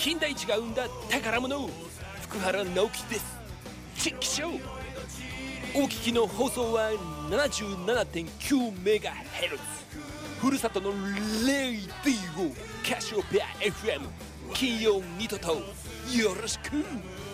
金田一が生んだ宝物、福原直樹です。チェックショー。お聞きの放送は 77.9MHz、 ふるさとのレイディオカシオペア FM、 金曜ニトとよろしく。